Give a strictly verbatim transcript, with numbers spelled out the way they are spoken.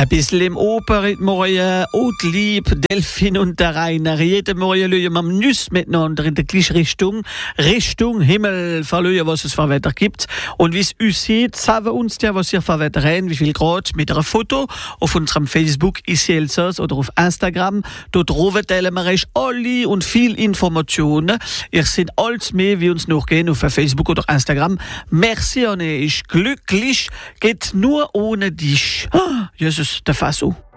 Ein bisschen im Opernrhythmus, und lieb, Delphine und der Rainer. Jeden Morgen schauen wir am Nüss miteinander in der gleichen Richtung. Richtung Himmel verlösen, was es für Wetter gibt. Und wie es uns sieht, sagen uns ja, was ihr für Wetter habt, wie viel Grad, mit einem Foto auf unserem Facebook Ici Elsass oder auf Instagram. Dort oben teilen wir euch alle und viel Informationen. Ihr seht alles mehr, wie uns noch gehen auf Facebook oder Instagram. Merci an euch. Glücklich geht nur ohne dich. Oh, Jesus, der Faso.